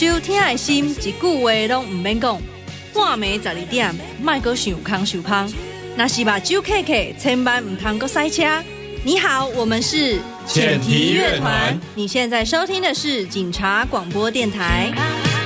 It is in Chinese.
收听的心，一句话拢唔免讲。半暝12点，莫阁想空想空。若是目睭刻刻，千万唔通阁塞车。你好，我们是浅提乐团。 你现在收听的是警察广播电台。